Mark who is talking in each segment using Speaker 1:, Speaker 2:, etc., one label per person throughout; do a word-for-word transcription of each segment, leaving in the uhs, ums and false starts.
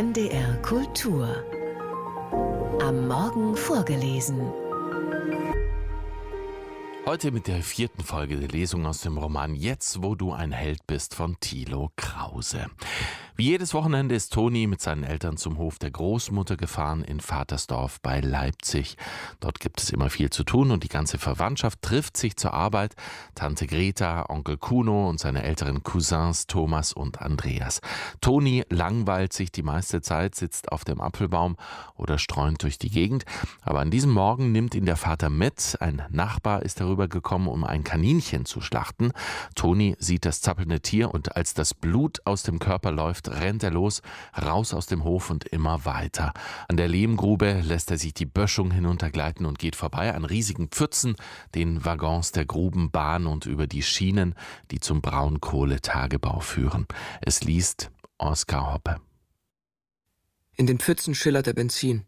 Speaker 1: N D R Kultur. Am Morgen vorgelesen.
Speaker 2: Heute mit der vierten Folge der Lesung aus dem Roman Jetzt, wo du ein Held bist von Thilo Krause. Wie jedes Wochenende ist Toni mit seinen Eltern zum Hof der Großmutter gefahren in Vatersdorf bei Leipzig. Dort gibt es immer viel zu tun und die ganze Verwandtschaft trifft sich zur Arbeit. Tante Greta, Onkel Kuno und seine älteren Cousins Thomas und Andreas. Toni langweilt sich die meiste Zeit, sitzt auf dem Apfelbaum oder streunt durch die Gegend. Aber an diesem Morgen nimmt ihn der Vater mit. Ein Nachbar ist darüber gekommen, um ein Kaninchen zu schlachten. Toni sieht das zappelnde Tier und als das Blut aus dem Körper läuft, rennt er los, raus aus dem Hof und immer weiter. An der Lehmgrube lässt er sich die Böschung hinuntergleiten und geht vorbei an riesigen Pfützen, den Waggons der Grubenbahn und über die Schienen, die zum Braunkohletagebau führen. Es liest Oskar Hoppe.
Speaker 3: In den Pfützen schillerte Benzin.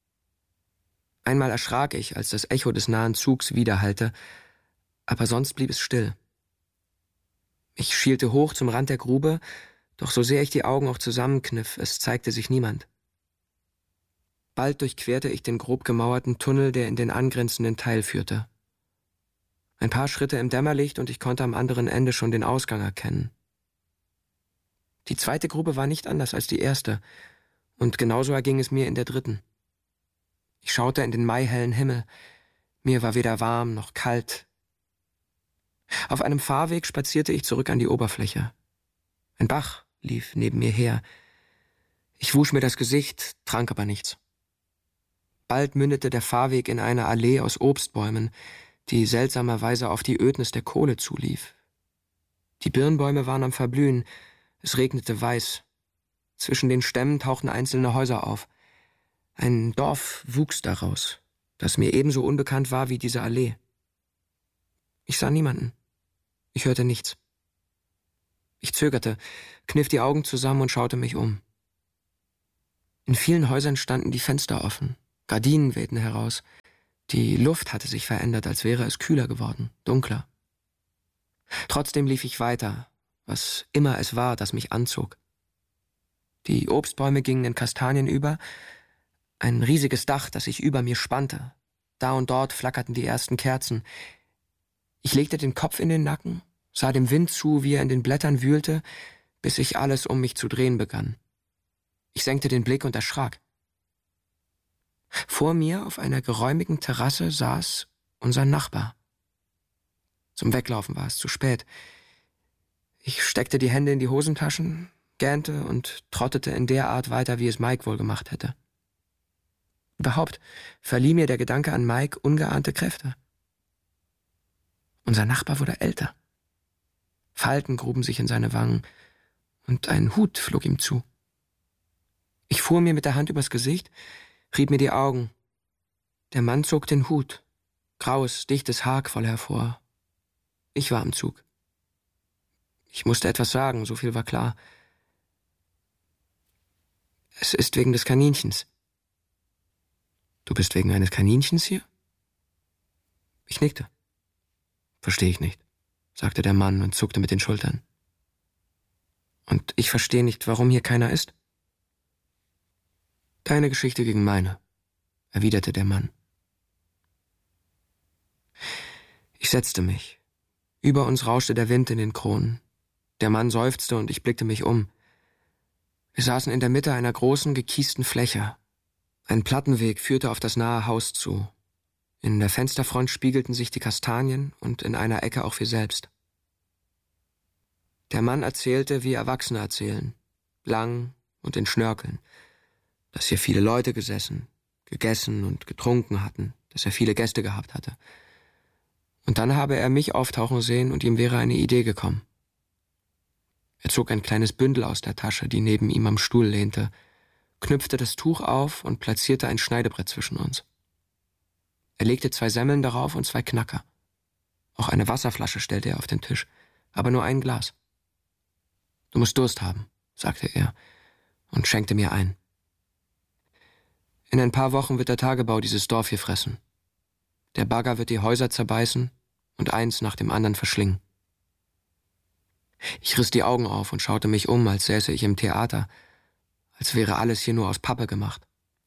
Speaker 3: Einmal erschrak ich, als das Echo des nahen Zugs widerhallte, aber sonst blieb es still. Ich schielte hoch zum Rand der Grube, doch so sehr ich die Augen auch zusammenkniff, es zeigte sich niemand. Bald durchquerte ich den grob gemauerten Tunnel, der in den angrenzenden Teil führte. Ein paar Schritte im Dämmerlicht und ich konnte am anderen Ende schon den Ausgang erkennen. Die zweite Grube war nicht anders als die erste, und genauso erging es mir in der dritten. Ich schaute in den maihellen Himmel. Mir war weder warm noch kalt. Auf einem Fahrweg spazierte ich zurück an die Oberfläche. Ein Bach lief neben mir her. Ich wusch mir das Gesicht, trank aber nichts. Bald mündete der Fahrweg in eine Allee aus Obstbäumen, die seltsamerweise auf die Ödnis der Kohle zulief. Die Birnbäume waren am Verblühen, es regnete weiß. Zwischen den Stämmen tauchten einzelne Häuser auf. Ein Dorf wuchs daraus, das mir ebenso unbekannt war wie diese Allee. Ich sah niemanden. Ich hörte nichts. Ich zögerte, kniff die Augen zusammen und schaute mich um. In vielen Häusern standen die Fenster offen, Gardinen wehten heraus. Die Luft hatte sich verändert, als wäre es kühler geworden, dunkler. Trotzdem lief ich weiter, was immer es war, das mich anzog. Die Obstbäume gingen in Kastanien über, ein riesiges Dach, das sich über mir spannte. Da und dort flackerten die ersten Kerzen. Ich legte den Kopf in den Nacken, sah dem Wind zu, wie er in den Blättern wühlte, bis sich alles um mich zu drehen begann. Ich senkte den Blick und erschrak. Vor mir auf einer geräumigen Terrasse saß unser Nachbar. Zum Weglaufen war es zu spät. Ich steckte die Hände in die Hosentaschen, gähnte und trottete in der Art weiter, wie es Mike wohl gemacht hätte. Überhaupt verlieh mir der Gedanke an Mike ungeahnte Kräfte. Unser Nachbar wurde älter. Falten gruben sich in seine Wangen und ein Hut flog ihm zu. Ich fuhr mir mit der Hand übers Gesicht, rieb mir die Augen. Der Mann zog den Hut. Graues, dichtes Haar quoll hervor. Ich war am Zug. Ich musste etwas sagen, so viel war klar. Es ist wegen des Kaninchens. Du bist wegen eines Kaninchens hier? Ich nickte. Verstehe ich nicht, sagte der Mann und zuckte mit den Schultern. Und ich verstehe nicht, warum hier keiner ist? Deine Geschichte gegen meine, erwiderte der Mann. Ich setzte mich. Über uns rauschte der Wind in den Kronen. Der Mann seufzte und ich blickte mich um. Wir saßen in der Mitte einer großen, gekiesten Fläche. Ein Plattenweg führte auf das nahe Haus zu. In der Fensterfront spiegelten sich die Kastanien und in einer Ecke auch wir selbst. Der Mann erzählte, wie Erwachsene erzählen, lang und in Schnörkeln, dass hier viele Leute gesessen, gegessen und getrunken hatten, dass er viele Gäste gehabt hatte. Und dann habe er mich auftauchen sehen und ihm wäre eine Idee gekommen. Er zog ein kleines Bündel aus der Tasche, die neben ihm am Stuhl lehnte, knüpfte das Tuch auf und platzierte ein Schneidebrett zwischen uns. Er legte zwei Semmeln darauf und zwei Knacker. Auch eine Wasserflasche stellte er auf den Tisch, aber nur ein Glas. Du musst Durst haben, sagte er und schenkte mir ein. In ein paar Wochen wird der Tagebau dieses Dorf hier fressen. Der Bagger wird die Häuser zerbeißen und eins nach dem anderen verschlingen. Ich riss die Augen auf und schaute mich um, als säße ich im Theater, als wäre alles hier nur aus Pappe gemacht.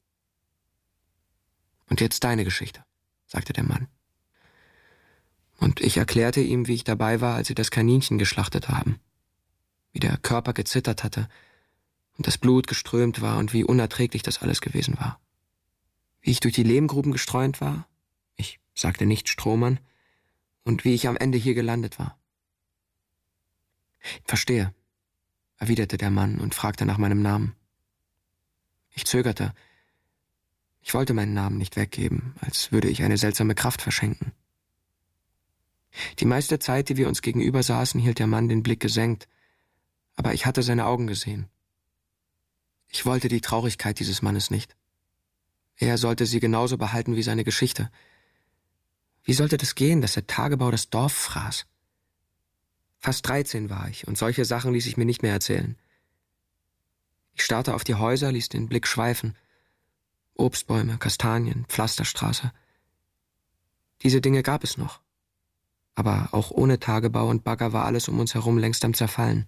Speaker 3: »Und jetzt deine Geschichte«, sagte der Mann. Und ich erklärte ihm, wie ich dabei war, als sie das Kaninchen geschlachtet haben, wie der Körper gezittert hatte und das Blut geströmt war und wie unerträglich das alles gewesen war. Wie ich durch die Lehmgruben gestreunt war, ich sagte nicht Strohmann, und wie ich am Ende hier gelandet war. »Verstehe«, erwiderte der Mann und fragte nach meinem Namen. Ich zögerte. Ich wollte meinen Namen nicht weggeben, als würde ich eine seltsame Kraft verschenken. Die meiste Zeit, die wir uns gegenüber saßen, hielt der Mann den Blick gesenkt, aber ich hatte seine Augen gesehen. Ich wollte die Traurigkeit dieses Mannes nicht. Er sollte sie genauso behalten wie seine Geschichte. Wie sollte das gehen, dass der Tagebau das Dorf fraß? Fast dreizehn war ich, und solche Sachen ließ ich mir nicht mehr erzählen. Ich starrte auf die Häuser, ließ den Blick schweifen. Obstbäume, Kastanien, Pflasterstraße. Diese Dinge gab es noch. Aber auch ohne Tagebau und Bagger war alles um uns herum längst am Zerfallen.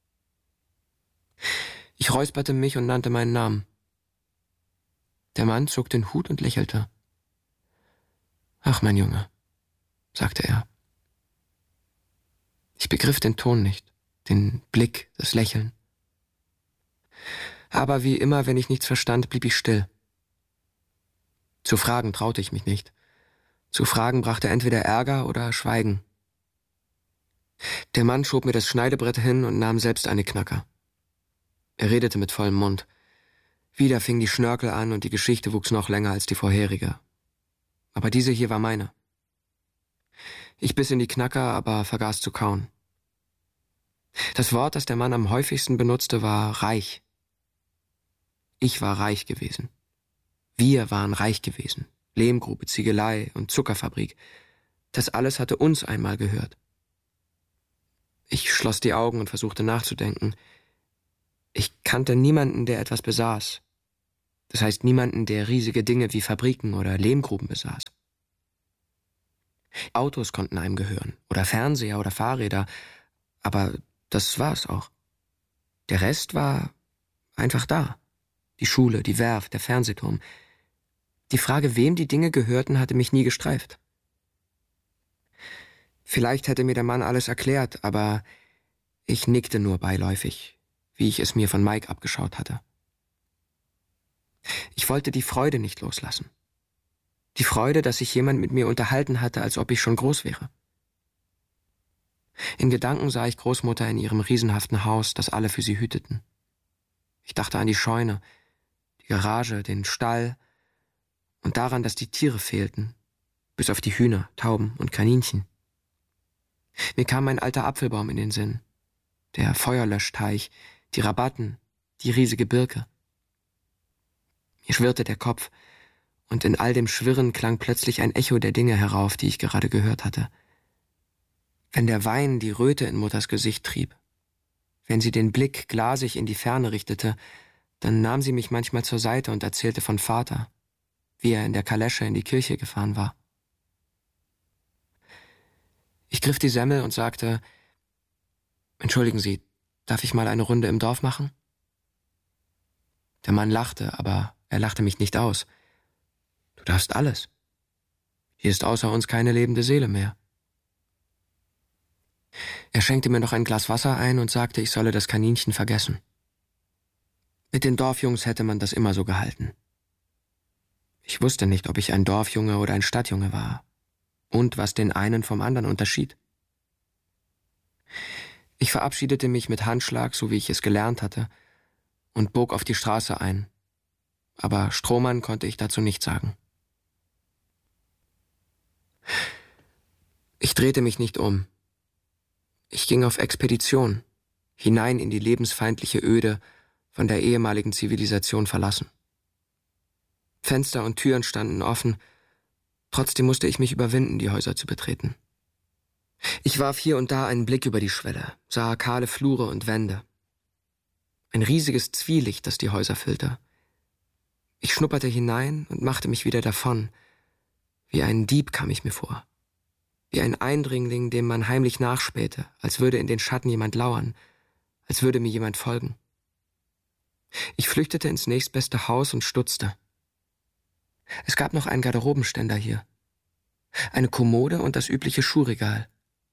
Speaker 3: Ich räusperte mich und nannte meinen Namen. Der Mann zog den Hut und lächelte. »Ach, mein Junge«, sagte er. Ich begriff den Ton nicht, den Blick, das Lächeln. Aber wie immer, wenn ich nichts verstand, blieb ich still. Zu fragen traute ich mich nicht. Zu fragen brachte entweder Ärger oder Schweigen. Der Mann schob mir das Schneidebrett hin und nahm selbst eine Knacker. Er redete mit vollem Mund. Wieder fing die Schnörkel an und die Geschichte wuchs noch länger als die vorherige. Aber diese hier war meine. Ich biss in die Knacker, aber vergaß zu kauen. Das Wort, das der Mann am häufigsten benutzte, war reich. Ich war reich gewesen. Wir waren reich gewesen. Lehmgrube, Ziegelei und Zuckerfabrik. Das alles hatte uns einmal gehört. Ich schloss die Augen und versuchte nachzudenken. Ich kannte niemanden, der etwas besaß. Das heißt niemanden, der riesige Dinge wie Fabriken oder Lehmgruben besaß. Autos konnten einem gehören, oder Fernseher oder Fahrräder, aber das war es auch. Der Rest war einfach da. Die Schule, die Werft, der Fernsehturm. Die Frage, wem die Dinge gehörten, hatte mich nie gestreift. Vielleicht hätte mir der Mann alles erklärt, aber ich nickte nur beiläufig, wie ich es mir von Mike abgeschaut hatte. Ich wollte die Freude nicht loslassen. Die Freude, dass sich jemand mit mir unterhalten hatte, als ob ich schon groß wäre. In Gedanken sah ich Großmutter in ihrem riesenhaften Haus, das alle für sie hüteten. Ich dachte an die Scheune, die Garage, den Stall und daran, dass die Tiere fehlten, bis auf die Hühner, Tauben und Kaninchen. Mir kam mein alter Apfelbaum in den Sinn, der Feuerlöschteich, die Rabatten, die riesige Birke. Mir schwirrte der Kopf, und in all dem Schwirren klang plötzlich ein Echo der Dinge herauf, die ich gerade gehört hatte. Wenn der Wein die Röte in Mutters Gesicht trieb, wenn sie den Blick glasig in die Ferne richtete, dann nahm sie mich manchmal zur Seite und erzählte von Vater, wie er in der Kalesche in die Kirche gefahren war. Ich griff die Semmel und sagte, »Entschuldigen Sie, darf ich mal eine Runde im Dorf machen?« Der Mann lachte, aber er lachte mich nicht aus. »Du darfst alles. Hier ist außer uns keine lebende Seele mehr.« Er schenkte mir noch ein Glas Wasser ein und sagte, ich solle das Kaninchen vergessen. Mit den Dorfjungs hätte man das immer so gehalten. Ich wusste nicht, ob ich ein Dorfjunge oder ein Stadtjunge war und was den einen vom anderen unterschied. Ich verabschiedete mich mit Handschlag, so wie ich es gelernt hatte, und bog auf die Straße ein. Aber Strohmann konnte ich dazu nichts sagen. Ich drehte mich nicht um. Ich ging auf Expedition, hinein in die lebensfeindliche Öde, von der ehemaligen Zivilisation verlassen. Fenster und Türen standen offen, trotzdem musste ich mich überwinden, die Häuser zu betreten. Ich warf hier und da einen Blick über die Schwelle, sah kahle Flure und Wände. Ein riesiges Zwielicht, das die Häuser füllte. Ich schnupperte hinein und machte mich wieder davon. Wie ein Dieb kam ich mir vor. Wie ein Eindringling, dem man heimlich nachspähte, als würde in den Schatten jemand lauern, als würde mir jemand folgen. Ich flüchtete ins nächstbeste Haus und stutzte. Es gab noch einen Garderobenständer hier, eine Kommode und das übliche Schuhregal.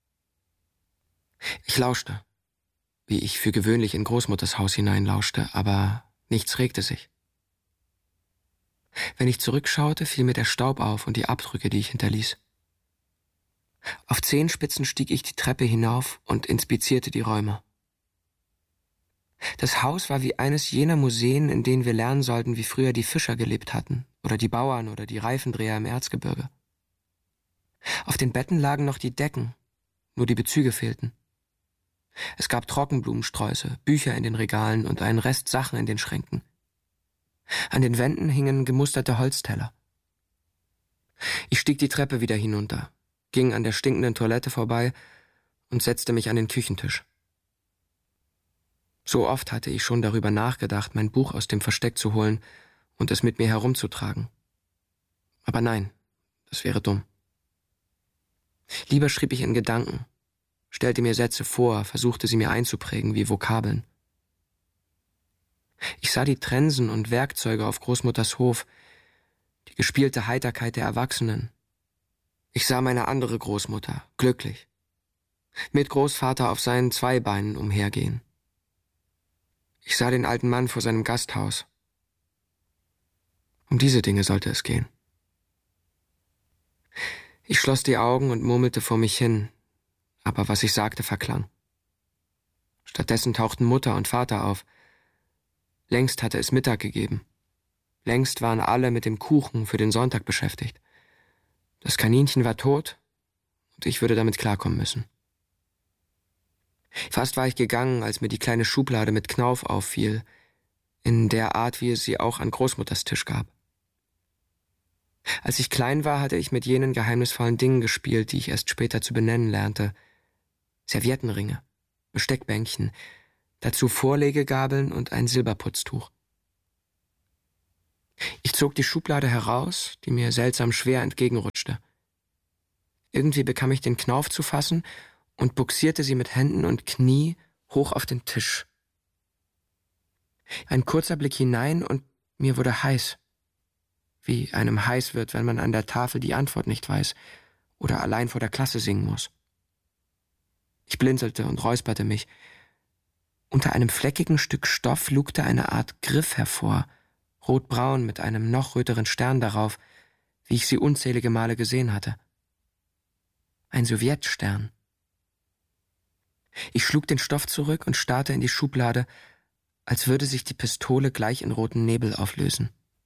Speaker 3: Ich lauschte, wie ich für gewöhnlich in Großmutters Haus hineinlauschte, aber nichts regte sich. Wenn ich zurückschaute, fiel mir der Staub auf und die Abdrücke, die ich hinterließ. Auf Zehenspitzen stieg ich die Treppe hinauf und inspizierte die Räume. Das Haus war wie eines jener Museen, in denen wir lernen sollten, wie früher die Fischer gelebt hatten, oder die Bauern oder die Reifendreher im Erzgebirge. Auf den Betten lagen noch die Decken, nur die Bezüge fehlten. Es gab Trockenblumensträuße, Bücher in den Regalen und einen Rest Sachen in den Schränken. An den Wänden hingen gemusterte Holzteller. Ich stieg die Treppe wieder hinunter, ging an der stinkenden Toilette vorbei und setzte mich an den Küchentisch. So oft hatte ich schon darüber nachgedacht, mein Buch aus dem Versteck zu holen und es mit mir herumzutragen. Aber nein, das wäre dumm. Lieber schrieb ich in Gedanken, stellte mir Sätze vor, versuchte sie mir einzuprägen wie Vokabeln. Ich sah die Trensen und Werkzeuge auf Großmutters Hof, die gespielte Heiterkeit der Erwachsenen. Ich sah meine andere Großmutter, glücklich, mit Großvater auf seinen Zweibeinen umhergehen. Ich sah den alten Mann vor seinem Gasthaus. Um diese Dinge sollte es gehen. Ich schloss die Augen und murmelte vor mich hin, aber was ich sagte, verklang. Stattdessen tauchten Mutter und Vater auf. Längst hatte es Mittag gegeben. Längst waren alle mit dem Kuchen für den Sonntag beschäftigt. Das Kaninchen war tot und ich würde damit klarkommen müssen. Fast war ich gegangen, als mir die kleine Schublade mit Knauf auffiel, in der Art, wie es sie auch an Großmutters Tisch gab. Als ich klein war, hatte ich mit jenen geheimnisvollen Dingen gespielt, die ich erst später zu benennen lernte. Serviettenringe, Besteckbänkchen, dazu Vorlegegabeln und ein Silberputztuch. Ich zog die Schublade heraus, die mir seltsam schwer entgegenrutschte. Irgendwie bekam ich den Knauf zu fassen und buxierte sie mit Händen und Knie hoch auf den Tisch. Ein kurzer Blick hinein und mir wurde heiß. Wie einem heiß wird, wenn man an der Tafel die Antwort nicht weiß oder allein vor der Klasse singen muss. Ich blinzelte und räusperte mich. Unter einem fleckigen Stück Stoff lugte eine Art Griff hervor, rotbraun mit einem noch röteren Stern darauf, wie ich sie unzählige Male gesehen hatte. Ein Sowjetstern. Ich schlug den Stoff zurück und starrte in die Schublade, als würde sich die Pistole gleich in roten Nebel auflösen.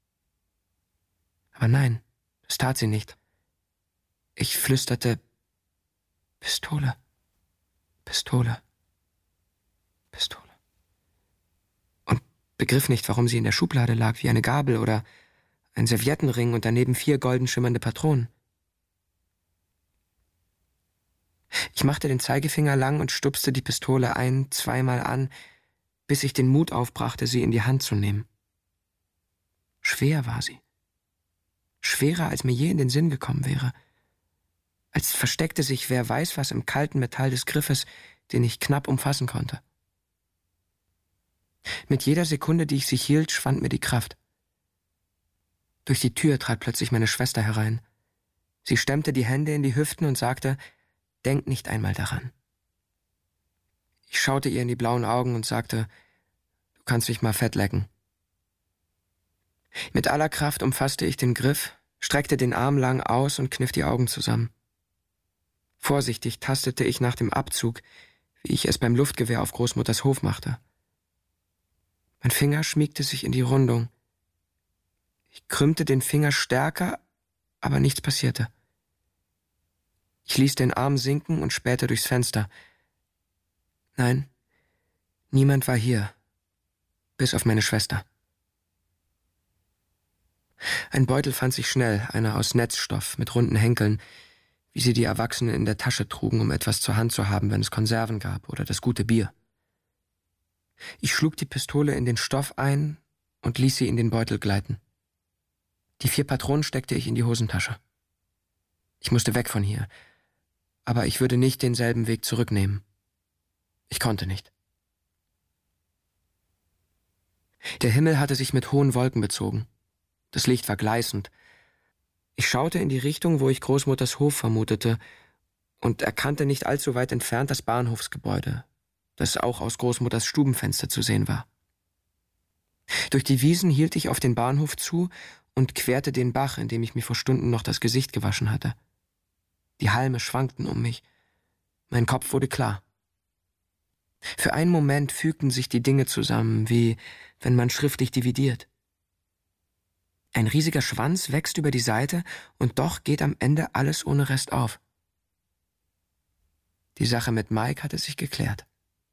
Speaker 3: Aber nein, das tat sie nicht. Ich flüsterte, Pistole, Pistole, Pistole. Und begriff nicht, warum sie in der Schublade lag, wie eine Gabel oder ein Serviettenring und daneben vier golden schimmernde Patronen. Ich machte den Zeigefinger lang und stupste die Pistole ein-, zweimal an, bis ich den Mut aufbrachte, sie in die Hand zu nehmen. Schwer war sie. Schwerer, als mir je in den Sinn gekommen wäre. Als versteckte sich wer weiß was im kalten Metall des Griffes, den ich knapp umfassen konnte. Mit jeder Sekunde, die ich sie hielt, schwand mir die Kraft. Durch die Tür trat plötzlich meine Schwester herein. Sie stemmte die Hände in die Hüften und sagte, »Denk nicht einmal daran.« Ich schaute ihr in die blauen Augen und sagte, »Du kannst mich mal fett lecken.« Mit aller Kraft umfasste ich den Griff, streckte den Arm lang aus und kniff die Augen zusammen. Vorsichtig tastete ich nach dem Abzug, wie ich es beim Luftgewehr auf Großmutters Hof machte. Mein Finger schmiegte sich in die Rundung. Ich krümmte den Finger stärker, aber nichts passierte. Ich ließ den Arm sinken und spähte durchs Fenster. Nein, niemand war hier, bis auf meine Schwester. Ein Beutel fand sich schnell, einer aus Netzstoff mit runden Henkeln, wie sie die Erwachsenen in der Tasche trugen, um etwas zur Hand zu haben, wenn es Konserven gab oder das gute Bier. Ich schlug die Pistole in den Stoff ein und ließ sie in den Beutel gleiten. Die vier Patronen steckte ich in die Hosentasche. Ich musste weg von hier, aber ich würde nicht denselben Weg zurücknehmen. Ich konnte nicht. Der Himmel hatte sich mit hohen Wolken bezogen. Das Licht war gleißend. Ich schaute in die Richtung, wo ich Großmutters Hof vermutete, und erkannte nicht allzu weit entfernt das Bahnhofsgebäude, das auch aus Großmutters Stubenfenster zu sehen war. Durch die Wiesen hielt ich auf den Bahnhof zu und querte den Bach, in dem ich mir vor Stunden noch das Gesicht gewaschen hatte. Die Halme schwankten um mich. Mein Kopf wurde klar. Für einen Moment fügten sich die Dinge zusammen, wie wenn man schriftlich dividiert. Ein riesiger Schwanz wächst über die Seite und doch geht am Ende alles ohne Rest auf. Die Sache mit Mike hatte sich geklärt.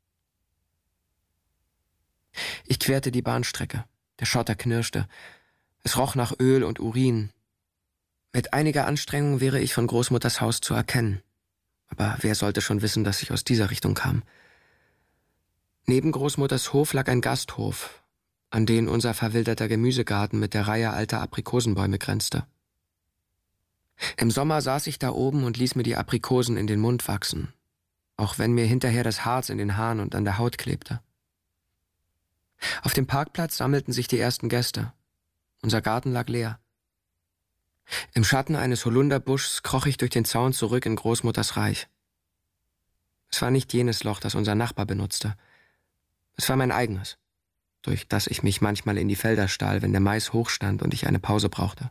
Speaker 3: Ich querte die Bahnstrecke. Der Schotter knirschte. Es roch nach Öl und Urin. Mit einiger Anstrengung wäre ich von Großmutters Haus zu erkennen. Aber wer sollte schon wissen, dass ich aus dieser Richtung kam? Neben Großmutters Hof lag ein Gasthof, an den unser verwilderter Gemüsegarten mit der Reihe alter Aprikosenbäume grenzte. Im Sommer saß ich da oben und ließ mir die Aprikosen in den Mund wachsen, auch wenn mir hinterher das Harz in den Haaren und an der Haut klebte. Auf dem Parkplatz sammelten sich die ersten Gäste. Unser Garten lag leer. Im Schatten eines Holunderbuschs kroch ich durch den Zaun zurück in Großmutters Reich. Es war nicht jenes Loch, das unser Nachbar benutzte. Es war mein eigenes, durch das ich mich manchmal in die Felder stahl, wenn der Mais hochstand und ich eine Pause brauchte.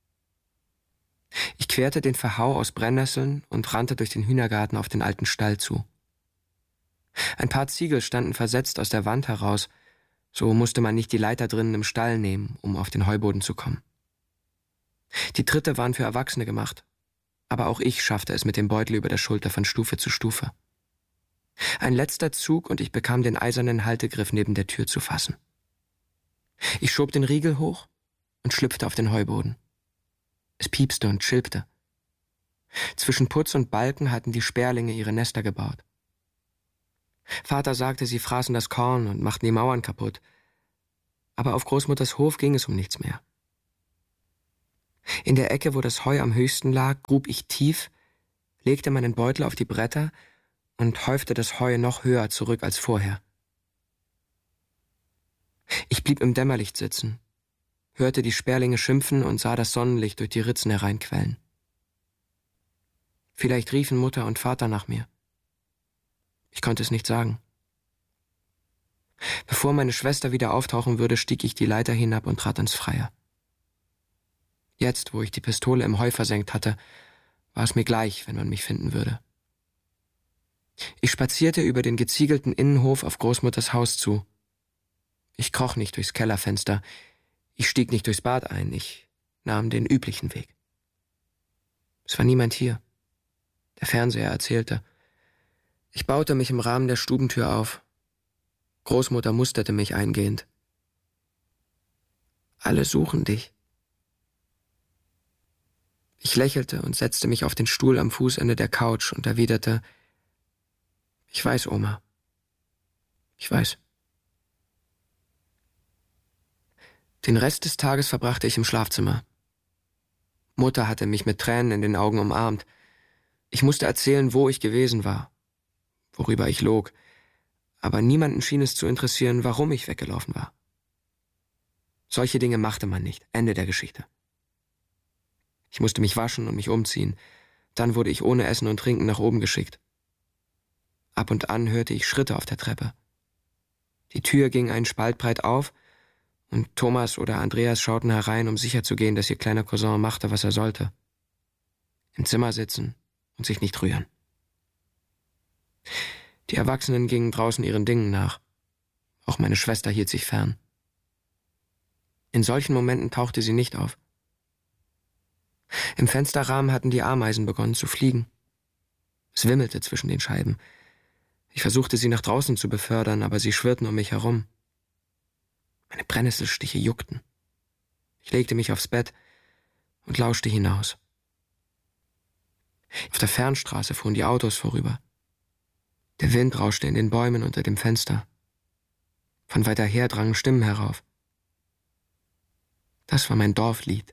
Speaker 3: Ich querte den Verhau aus Brennnesseln und rannte durch den Hühnergarten auf den alten Stall zu. Ein paar Ziegel standen versetzt aus der Wand heraus, so musste man nicht die Leiter drinnen im Stall nehmen, um auf den Heuboden zu kommen. Die Tritte waren für Erwachsene gemacht, aber auch ich schaffte es mit dem Beutel über der Schulter von Stufe zu Stufe. Ein letzter Zug und ich bekam den eisernen Haltegriff neben der Tür zu fassen. Ich schob den Riegel hoch und schlüpfte auf den Heuboden. Es piepste und schilpte. Zwischen Putz und Balken hatten die Sperlinge ihre Nester gebaut. Vater sagte, sie fraßen das Korn und machten die Mauern kaputt. Aber auf Großmutters Hof ging es um nichts mehr. In der Ecke, wo das Heu am höchsten lag, grub ich tief, legte meinen Beutel auf die Bretter und häufte das Heu noch höher zurück als vorher. Ich blieb im Dämmerlicht sitzen, hörte die Sperlinge schimpfen und sah das Sonnenlicht durch die Ritzen hereinquellen. Vielleicht riefen Mutter und Vater nach mir. Ich konnte es nicht sagen. Bevor meine Schwester wieder auftauchen würde, stieg ich die Leiter hinab und trat ins Freie. Jetzt, wo ich die Pistole im Heu versenkt hatte, war es mir gleich, wenn man mich finden würde. Ich spazierte über den geziegelten Innenhof auf Großmutters Haus zu. Ich kroch nicht durchs Kellerfenster, ich stieg nicht durchs Bad ein, ich nahm den üblichen Weg. Es war niemand hier. Der Fernseher erzählte. Ich baute mich im Rahmen der Stubentür auf. Großmutter musterte mich eingehend. Alle suchen dich. Ich lächelte und setzte mich auf den Stuhl am Fußende der Couch und erwiderte: Ich weiß, Oma. Ich weiß. Den Rest des Tages verbrachte ich im Schlafzimmer. Mutter hatte mich mit Tränen in den Augen umarmt. Ich musste erzählen, wo ich gewesen war, worüber ich log, aber niemanden schien es zu interessieren, warum ich weggelaufen war. Solche Dinge machte man nicht. Ende der Geschichte. Ich musste mich waschen und mich umziehen. Dann wurde ich ohne Essen und Trinken nach oben geschickt. Ab und an hörte ich Schritte auf der Treppe. Die Tür ging einen Spalt breit auf und Thomas oder Andreas schauten herein, um sicherzugehen, dass ihr kleiner Cousin machte, was er sollte. Im Zimmer sitzen und sich nicht rühren. Die Erwachsenen gingen draußen ihren Dingen nach. Auch meine Schwester hielt sich fern. In solchen Momenten tauchte sie nicht auf. Im Fensterrahmen hatten die Ameisen begonnen zu fliegen. Es wimmelte zwischen den Scheiben. Ich versuchte, sie nach draußen zu befördern, aber sie schwirrten um mich herum. Meine Brennnesselstiche juckten. Ich legte mich aufs Bett und lauschte hinaus. Auf der Fernstraße fuhren die Autos vorüber. Der Wind rauschte in den Bäumen unter dem Fenster. Von weiter her drangen Stimmen herauf. Das war mein Dorflied.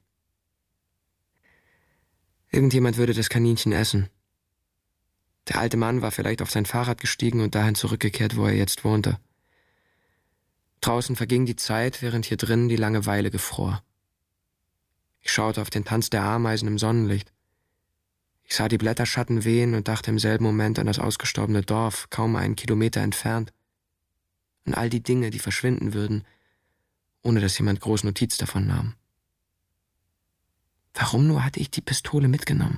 Speaker 3: Irgendjemand würde das Kaninchen essen. Der alte Mann war vielleicht auf sein Fahrrad gestiegen und dahin zurückgekehrt, wo er jetzt wohnte. Draußen verging die Zeit, während hier drinnen die Langeweile gefror. Ich schaute auf den Tanz der Ameisen im Sonnenlicht. Ich sah die Blätterschatten wehen und dachte im selben Moment an das ausgestorbene Dorf, kaum einen Kilometer entfernt. An all die Dinge, die verschwinden würden, ohne dass jemand groß Notiz davon nahm. Warum nur hatte ich die Pistole mitgenommen?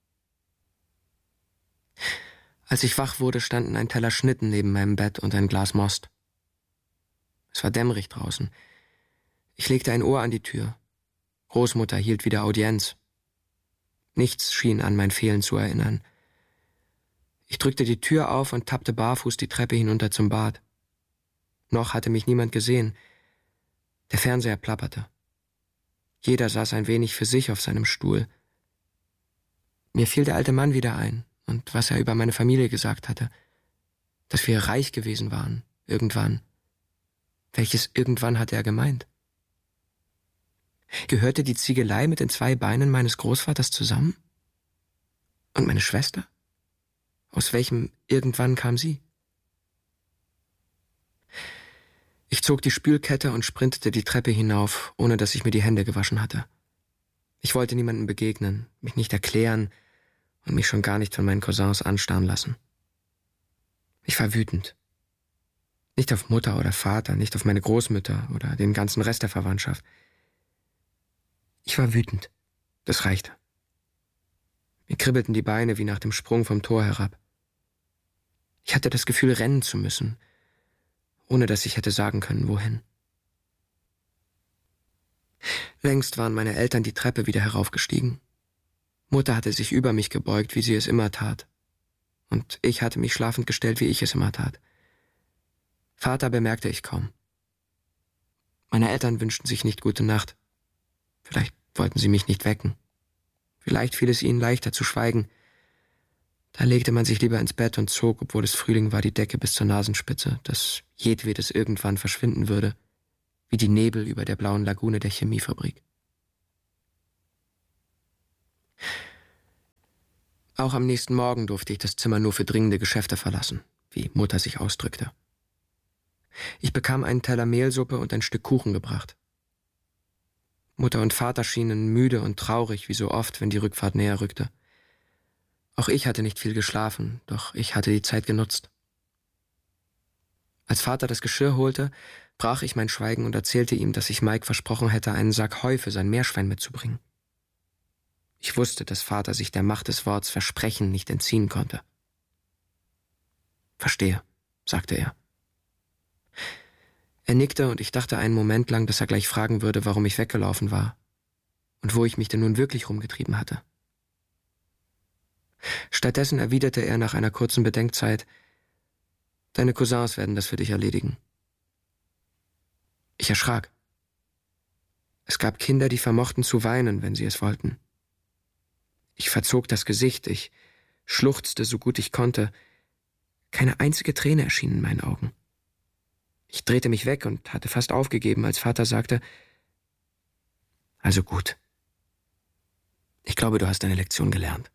Speaker 3: Als ich wach wurde, standen ein Teller Schnitten neben meinem Bett und ein Glas Most. Es war dämmerig draußen. Ich legte ein Ohr an die Tür. Großmutter hielt wieder Audienz. Nichts schien an mein Fehlen zu erinnern. Ich drückte die Tür auf und tappte barfuß die Treppe hinunter zum Bad. Noch hatte mich niemand gesehen. Der Fernseher plapperte. Jeder saß ein wenig für sich auf seinem Stuhl. Mir fiel der alte Mann wieder ein und was er über meine Familie gesagt hatte. Dass wir reich gewesen waren, irgendwann. Welches irgendwann hatte er gemeint? Gehörte die Ziegelei mit den zwei Beinen meines Großvaters zusammen? Und meine Schwester? Aus welchem irgendwann kam sie? Ich zog die Spülkette und sprintete die Treppe hinauf, ohne dass ich mir die Hände gewaschen hatte. Ich wollte niemandem begegnen, mich nicht erklären und mich schon gar nicht von meinen Cousins anstarren lassen. Ich war wütend. Nicht auf Mutter oder Vater, nicht auf meine Großmütter oder den ganzen Rest der Verwandtschaft. Ich war wütend. Das reichte. Mir kribbelten die Beine wie nach dem Sprung vom Tor herab. Ich hatte das Gefühl, rennen zu müssen, ohne dass ich hätte sagen können, wohin. Längst waren meine Eltern die Treppe wieder heraufgestiegen. Mutter hatte sich über mich gebeugt, wie sie es immer tat. Und ich hatte mich schlafend gestellt, wie ich es immer tat. Vater bemerkte ich kaum. Meine Eltern wünschten sich nicht gute Nacht. Vielleicht wollten sie mich nicht wecken. Vielleicht fiel es ihnen leichter zu schweigen. Da legte man sich lieber ins Bett und zog, obwohl es Frühling war, die Decke bis zur Nasenspitze, dass jedwedes irgendwann verschwinden würde, wie die Nebel über der blauen Lagune der Chemiefabrik. Auch am nächsten Morgen durfte ich das Zimmer nur für dringende Geschäfte verlassen, wie Mutter sich ausdrückte. Ich bekam einen Teller Mehlsuppe und ein Stück Kuchen gebracht. Mutter und Vater schienen müde und traurig, wie so oft, wenn die Rückfahrt näher rückte. Auch ich hatte nicht viel geschlafen, doch ich hatte die Zeit genutzt. Als Vater das Geschirr holte, brach ich mein Schweigen und erzählte ihm, dass ich Mike versprochen hätte, einen Sack Heu für sein Meerschwein mitzubringen. Ich wusste, dass Vater sich der Macht des Worts Versprechen nicht entziehen konnte. »Verstehe«, sagte er. Er nickte und ich dachte einen Moment lang, dass er gleich fragen würde, warum ich weggelaufen war und wo ich mich denn nun wirklich rumgetrieben hatte. Stattdessen erwiderte er nach einer kurzen Bedenkzeit, »Deine Cousins werden das für dich erledigen.« Ich erschrak. Es gab Kinder, die vermochten zu weinen, wenn sie es wollten. Ich verzog das Gesicht, ich schluchzte so gut ich konnte. Keine einzige Träne erschien in meinen Augen. Ich drehte mich weg und hatte fast aufgegeben, als Vater sagte, »Also gut. Ich glaube, du hast deine Lektion gelernt.«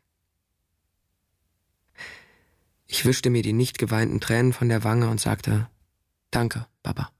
Speaker 3: Ich wischte mir die nicht geweinten Tränen von der Wange und sagte, »Danke, Papa.«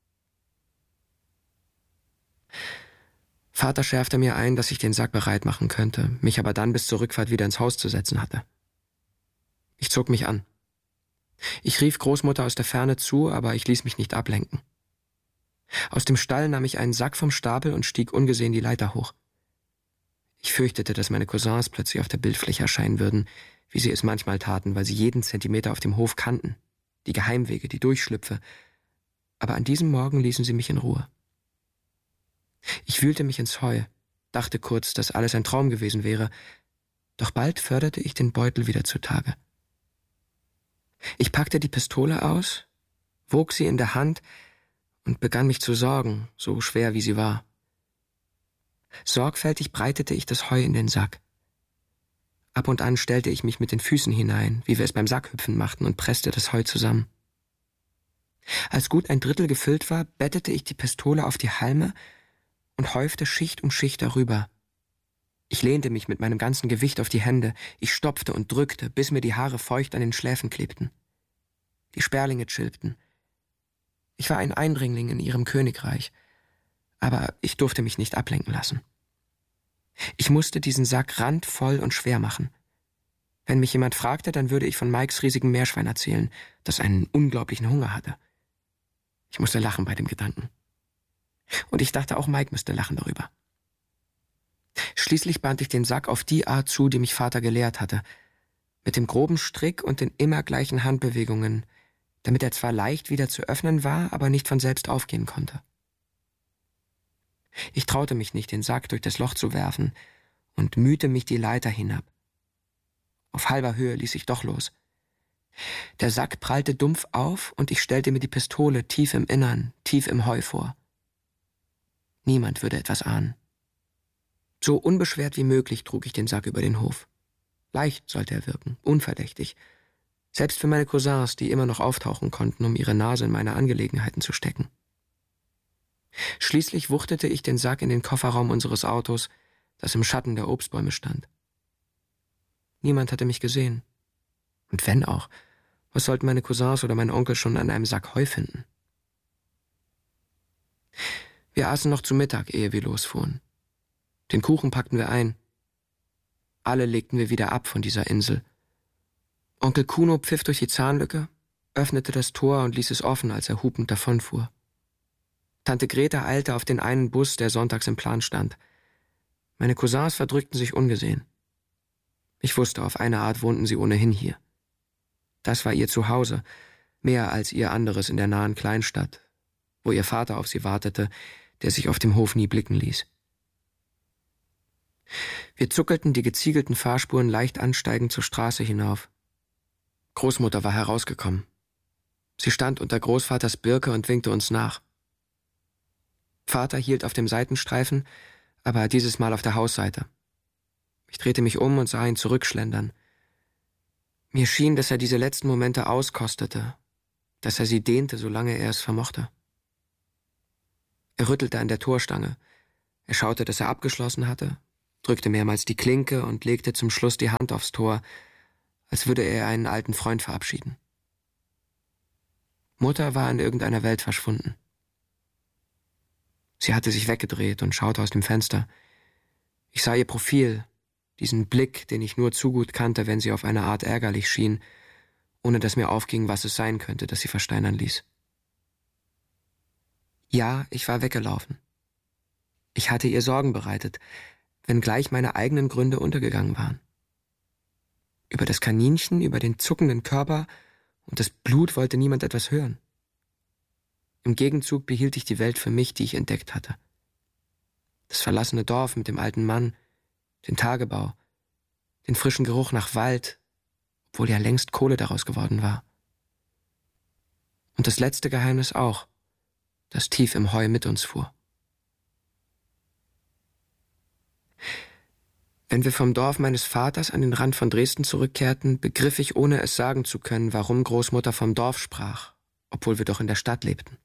Speaker 3: Vater schärfte mir ein, dass ich den Sack bereit machen könnte, mich aber dann bis zur Rückfahrt wieder ins Haus zu setzen hatte. Ich zog mich an. Ich rief Großmutter aus der Ferne zu, aber ich ließ mich nicht ablenken. Aus dem Stall nahm ich einen Sack vom Stapel und stieg ungesehen die Leiter hoch. Ich fürchtete, dass meine Cousins plötzlich auf der Bildfläche erscheinen würden, wie sie es manchmal taten, weil sie jeden Zentimeter auf dem Hof kannten, die Geheimwege, die Durchschlüpfe. Aber an diesem Morgen ließen sie mich in Ruhe. Ich wühlte mich ins Heu, dachte kurz, dass alles ein Traum gewesen wäre, doch bald förderte ich den Beutel wieder zutage. Ich packte die Pistole aus, wog sie in der Hand und begann mich zu sorgen, so schwer wie sie war. Sorgfältig breitete ich das Heu in den Sack. Ab und an stellte ich mich mit den Füßen hinein, wie wir es beim Sackhüpfen machten, und presste das Heu zusammen. Als gut ein Drittel gefüllt war, bettete ich die Pistole auf die Halme und häufte Schicht um Schicht darüber. Ich lehnte mich mit meinem ganzen Gewicht auf die Hände, ich stopfte und drückte, bis mir die Haare feucht an den Schläfen klebten. Die Sperlinge chilpten. Ich war ein Eindringling in ihrem Königreich, aber ich durfte mich nicht ablenken lassen. Ich musste diesen Sack randvoll und schwer machen. Wenn mich jemand fragte, dann würde ich von Mikes riesigem Meerschwein erzählen, das einen unglaublichen Hunger hatte. Ich musste lachen bei dem Gedanken. Und ich dachte, auch Mike müsste lachen darüber. Schließlich band ich den Sack auf die Art zu, die mich Vater gelehrt hatte, mit dem groben Strick und den immer gleichen Handbewegungen, damit er zwar leicht wieder zu öffnen war, aber nicht von selbst aufgehen konnte. Ich traute mich nicht, den Sack durch das Loch zu werfen und mühte mich die Leiter hinab. Auf halber Höhe ließ ich doch los. Der Sack prallte dumpf auf und ich stellte mir die Pistole tief im Innern, tief im Heu vor. Niemand würde etwas ahnen. So unbeschwert wie möglich trug ich den Sack über den Hof. Leicht sollte er wirken, unverdächtig. Selbst für meine Cousins, die immer noch auftauchen konnten, um ihre Nase in meine Angelegenheiten zu stecken. Schließlich wuchtete ich den Sack in den Kofferraum unseres Autos, das im Schatten der Obstbäume stand. Niemand hatte mich gesehen. Und wenn auch, was sollten meine Cousins oder mein Onkel schon an einem Sack Heu finden? Wir aßen noch zu Mittag, ehe wir losfuhren. Den Kuchen packten wir ein. Alle legten wir wieder ab von dieser Insel. Onkel Kuno pfiff durch die Zahnlücke, öffnete das Tor und ließ es offen, als er hupend davonfuhr. Tante Greta eilte auf den einen Bus, der sonntags im Plan stand. Meine Cousins verdrückten sich ungesehen. Ich wusste, auf eine Art wohnten sie ohnehin hier. Das war ihr Zuhause, mehr als ihr anderes in der nahen Kleinstadt, wo ihr Vater auf sie wartete, der sich auf dem Hof nie blicken ließ. Wir zuckelten die geziegelten Fahrspuren leicht ansteigend zur Straße hinauf. Großmutter war herausgekommen. Sie stand unter Großvaters Birke und winkte uns nach. Vater hielt auf dem Seitenstreifen, aber dieses Mal auf der Hausseite. Ich drehte mich um und sah ihn zurückschlendern. Mir schien, dass er diese letzten Momente auskostete, dass er sie dehnte, solange er es vermochte. Er rüttelte an der Torstange. Er schaute, dass er abgeschlossen hatte, drückte mehrmals die Klinke und legte zum Schluss die Hand aufs Tor, als würde er einen alten Freund verabschieden. Mutter war in irgendeiner Welt verschwunden. Sie hatte sich weggedreht und schaute aus dem Fenster. Ich sah ihr Profil, diesen Blick, den ich nur zu gut kannte, wenn sie auf eine Art ärgerlich schien, ohne dass mir aufging, was es sein könnte, das sie versteinern ließ. Ja, ich war weggelaufen. Ich hatte ihr Sorgen bereitet, wenngleich meine eigenen Gründe untergegangen waren. Über das Kaninchen, über den zuckenden Körper und das Blut wollte niemand etwas hören. Im Gegenzug behielt ich die Welt für mich, die ich entdeckt hatte. Das verlassene Dorf mit dem alten Mann, den Tagebau, den frischen Geruch nach Wald, obwohl ja längst Kohle daraus geworden war. Und das letzte Geheimnis auch, das tief im Heu mit uns fuhr. Wenn wir vom Dorf meines Vaters an den Rand von Dresden zurückkehrten, begriff ich, ohne es sagen zu können, warum Großmutter vom Dorf sprach, obwohl wir doch in der Stadt lebten.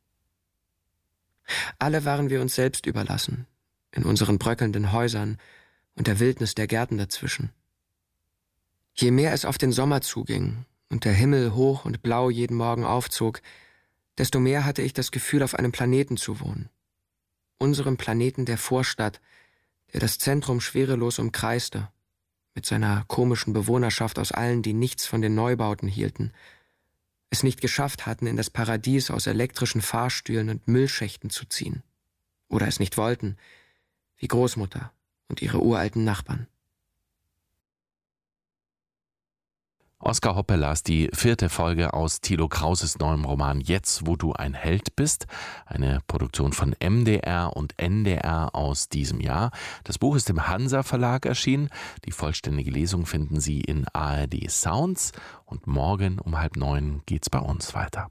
Speaker 3: Alle waren wir uns selbst überlassen, in unseren bröckelnden Häusern und der Wildnis der Gärten dazwischen. Je mehr es auf den Sommer zuging und der Himmel hoch und blau jeden Morgen aufzog, desto mehr hatte ich das Gefühl, auf einem Planeten zu wohnen. Unserem Planeten der Vorstadt, der das Zentrum schwerelos umkreiste, mit seiner komischen Bewohnerschaft aus allen, die nichts von den Neubauten hielten, es nicht geschafft hatten, in das Paradies aus elektrischen Fahrstühlen und Müllschächten zu ziehen. Oder es nicht wollten, wie Großmutter und ihre uralten Nachbarn.
Speaker 2: Oskar Hoppe las die vierte Folge aus Thilo Krauses neuem Roman Jetzt, wo du ein Held bist. Eine Produktion von M D R und N D R aus diesem Jahr. Das Buch ist im Hansa Verlag erschienen. Die vollständige Lesung finden Sie in A R D Sounds. Und morgen um halb neun geht's bei uns weiter.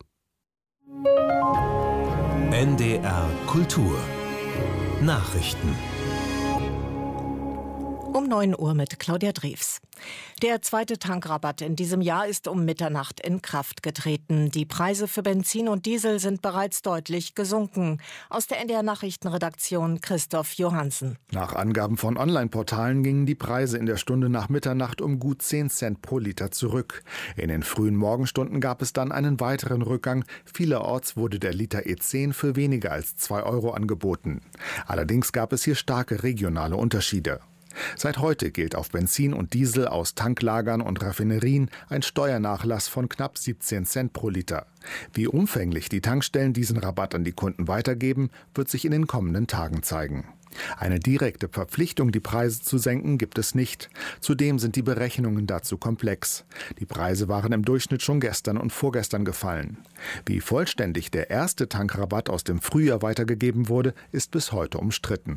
Speaker 4: N D R Kultur Nachrichten. Um neun Uhr mit Claudia Drews. Der zweite Tankrabatt in diesem Jahr ist um Mitternacht in Kraft getreten. Die Preise für Benzin und Diesel sind bereits deutlich gesunken. Aus der N D R-Nachrichtenredaktion Christoph Johansen.
Speaker 5: Nach Angaben von Online-Portalen gingen die Preise in der Stunde nach Mitternacht um gut zehn Cent pro Liter zurück. In den frühen Morgenstunden gab es dann einen weiteren Rückgang. Vielerorts wurde der Liter E zehn für weniger als zwei Euro angeboten. Allerdings gab es hier starke regionale Unterschiede. Seit heute gilt auf Benzin und Diesel aus Tanklagern und Raffinerien ein Steuernachlass von knapp siebzehn Cent pro Liter. Wie umfänglich die Tankstellen diesen Rabatt an die Kunden weitergeben, wird sich in den kommenden Tagen zeigen. Eine direkte Verpflichtung, die Preise zu senken, gibt es nicht. Zudem sind die Berechnungen dazu komplex. Die Preise waren im Durchschnitt schon gestern und vorgestern gefallen. Wie vollständig der erste Tankrabatt aus dem Frühjahr weitergegeben wurde, ist bis heute umstritten.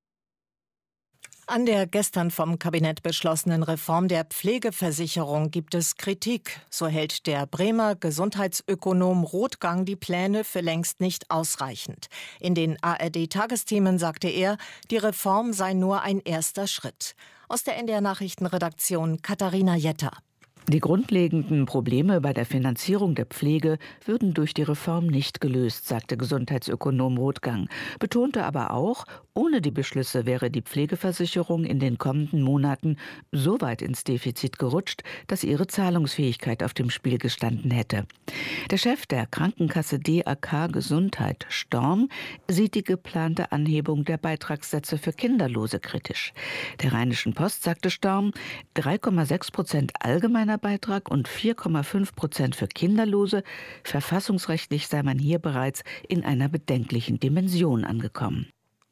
Speaker 4: An der gestern vom Kabinett beschlossenen Reform der Pflegeversicherung gibt es Kritik. So hält der Bremer Gesundheitsökonom Rothgang die Pläne für längst nicht ausreichend. In den A R D-Tagesthemen sagte er, die Reform sei nur ein erster Schritt. Aus der N D R-Nachrichtenredaktion Katharina Jetter.
Speaker 6: Die grundlegenden Probleme bei der Finanzierung der Pflege würden durch die Reform nicht gelöst, sagte Gesundheitsökonom Rothgang, betonte aber auch, ohne die Beschlüsse wäre die Pflegeversicherung in den kommenden Monaten so weit ins Defizit gerutscht, dass ihre Zahlungsfähigkeit auf dem Spiel gestanden hätte. Der Chef der Krankenkasse D A K Gesundheit, Storm, sieht die geplante Anhebung der Beitragssätze für Kinderlose kritisch. Der Rheinischen Post sagte Storm, drei Komma sechs Prozent allgemeiner Beitrag und vier Komma fünf Prozent für Kinderlose. Verfassungsrechtlich sei man hier bereits in einer bedenklichen Dimension angekommen.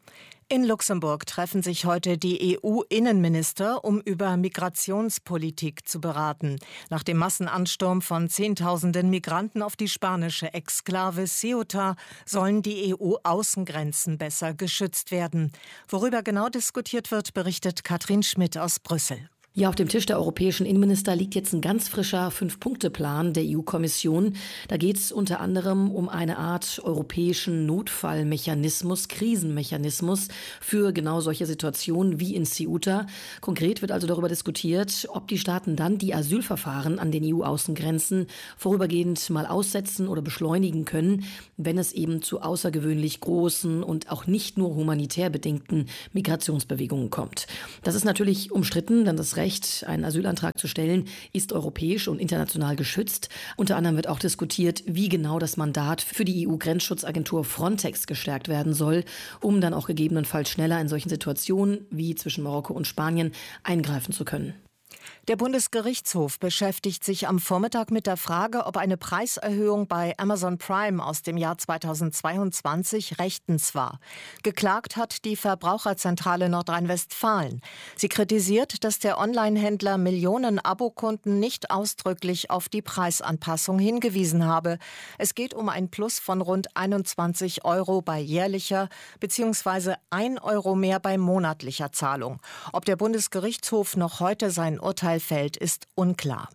Speaker 4: In Luxemburg treffen sich heute die E U-Innenminister, um über Migrationspolitik zu beraten. Nach dem Massenansturm von Zehntausenden Migranten auf die spanische Exklave Ceuta sollen die E U-Außengrenzen besser geschützt werden. Worüber genau diskutiert wird, berichtet Katrin Schmidt aus Brüssel.
Speaker 7: Ja, auf dem Tisch der europäischen Innenminister liegt jetzt ein ganz frischer Fünf-Punkte-Plan der E U-Kommission. Da geht es unter anderem um eine Art europäischen Notfallmechanismus, Krisenmechanismus für genau solche Situationen wie in Ceuta. Konkret wird also darüber diskutiert, ob die Staaten dann die Asylverfahren an den E U-Außengrenzen vorübergehend mal aussetzen oder beschleunigen können, wenn es eben zu außergewöhnlich großen und auch nicht nur humanitär bedingten Migrationsbewegungen kommt. Das ist natürlich umstritten, denn das Recht, einen Asylantrag zu stellen, ist europäisch und international geschützt. Unter anderem wird auch diskutiert, wie genau das Mandat für die E U-Grenzschutzagentur Frontex gestärkt werden soll, um dann auch gegebenenfalls schneller in solchen Situationen wie zwischen Marokko und Spanien eingreifen zu können.
Speaker 4: Der Bundesgerichtshof beschäftigt sich am Vormittag mit der Frage, ob eine Preiserhöhung bei Amazon Prime aus dem Jahr zweitausendzweiundzwanzig rechtens war. Geklagt hat die Verbraucherzentrale Nordrhein-Westfalen. Sie kritisiert, dass der Onlinehändler Millionen Abokunden nicht ausdrücklich auf die Preisanpassung hingewiesen habe. Es geht um ein Plus von rund einundzwanzig Euro bei jährlicher bzw. ein Euro mehr bei monatlicher Zahlung. Ob der Bundesgerichtshof noch heute sein Urteil fällt, ist unklar.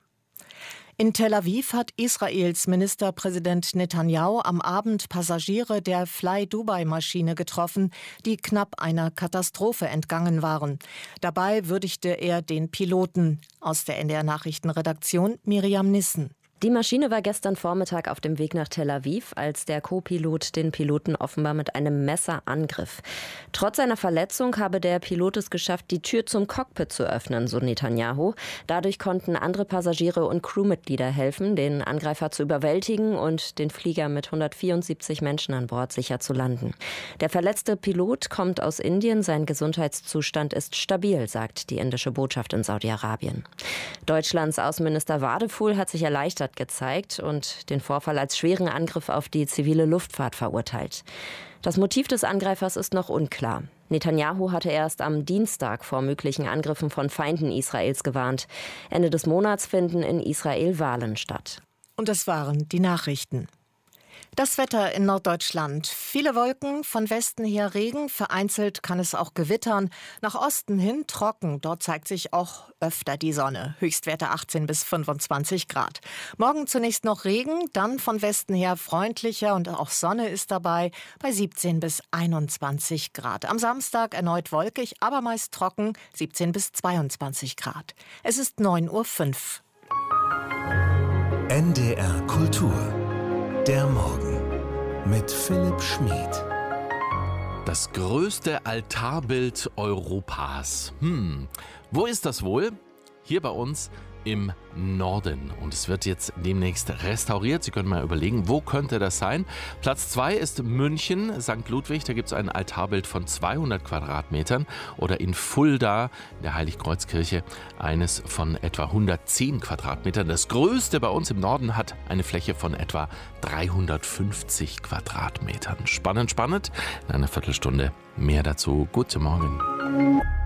Speaker 4: In Tel Aviv hat Israels Ministerpräsident Netanyahu am Abend Passagiere der Fly-Dubai-Maschine getroffen, die knapp einer Katastrophe entgangen waren. Dabei würdigte er den Piloten. Aus der N D R-Nachrichtenredaktion Miriam Nissen.
Speaker 8: Die Maschine war gestern Vormittag auf dem Weg nach Tel Aviv, als der Co-Pilot den Piloten offenbar mit einem Messer angriff. Trotz seiner Verletzung habe der Pilot es geschafft, die Tür zum Cockpit zu öffnen, so Netanyahu. Dadurch konnten andere Passagiere und Crewmitglieder helfen, den Angreifer zu überwältigen und den Flieger mit hundertvierundsiebzig Menschen an Bord sicher zu landen. Der verletzte Pilot kommt aus Indien, sein Gesundheitszustand ist stabil, sagt die indische Botschaft in Saudi-Arabien. Deutschlands Außenminister Wadefuhl hat sich erleichtert gezeigt und den Vorfall als schweren Angriff auf die zivile Luftfahrt verurteilt. Das Motiv des Angreifers ist noch unklar. Netanyahu hatte erst am Dienstag vor möglichen Angriffen von Feinden Israels gewarnt. Ende des Monats finden in Israel Wahlen statt.
Speaker 4: Und das waren die Nachrichten. Das Wetter in Norddeutschland. Viele Wolken, von Westen her Regen, vereinzelt kann es auch gewittern. Nach Osten hin trocken, dort zeigt sich auch öfter die Sonne. Höchstwerte achtzehn bis fünfundzwanzig Grad. Morgen zunächst noch Regen, dann von Westen her freundlicher und auch Sonne ist dabei bei siebzehn bis einundzwanzig Grad. Am Samstag erneut wolkig, aber meist trocken, siebzehn bis zweiundzwanzig Grad. Es ist neun Uhr fünf.
Speaker 9: N D R Kultur. Der Morgen mit Philipp Schmid.
Speaker 2: Das größte Altarbild Europas. Hm, wo ist das wohl? Hier bei uns im Norden. Und es wird jetzt demnächst restauriert. Sie können mal überlegen, wo könnte das sein? Platz zwei ist München, Sankt Ludwig. Da gibt es ein Altarbild von zweihundert Quadratmetern. Oder in Fulda, in der Heiligkreuzkirche, eines von etwa hundertzehn Quadratmetern. Das größte bei uns im Norden hat eine Fläche von etwa dreihundertfünfzig Quadratmetern. Spannend, spannend. In einer Viertelstunde mehr dazu. Guten Morgen.